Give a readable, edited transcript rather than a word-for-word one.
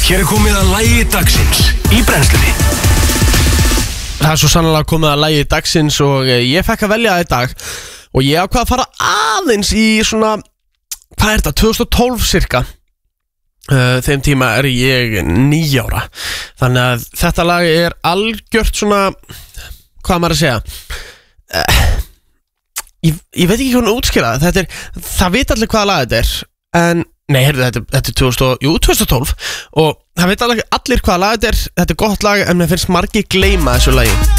Hér komið að lagi dagsins í brennslunni. Það svo sannlega komið að lagi dagsins og ég fekk að velja það í dag. Og ég ákvað að fara aðeins í svona, hvað er þetta, 2012 cirka. Þeim tíma er ég 9 ára. Þannig að þetta lag er algjört svona, hvað maður að segja. Ég veit ekki hvernig útskýra það. Það veit allir hvaða lag þetta er. En, nei, heyrðu, þetta er 2012. Og það veit allir hvaða lag þetta er. Þetta er gott lag, en mér finnst margir gleyma þessu lagi.